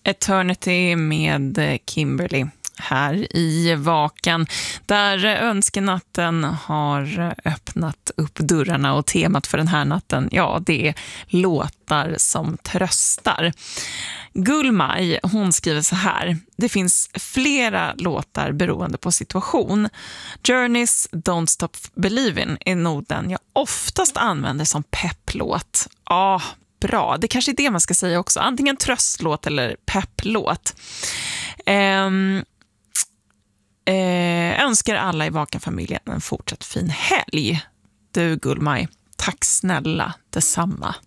Eternity med Kimberly här i Vakan, där önskenatten har öppnat upp dörrarna, och temat för den här natten, ja, det är låtar som tröstar. Gullmaj, hon skriver så här: det finns flera låtar beroende på situation. Journeys Don't Stop Believin' är nog den jag oftast använder som pepplåt. Ja, bra. Det kanske är det man ska säga också. Antingen tröstlåt eller pepplåt. Önskar alla i Vakan-familjen en fortsatt fin helg. Du Gullmaj, tack snälla, detsamma.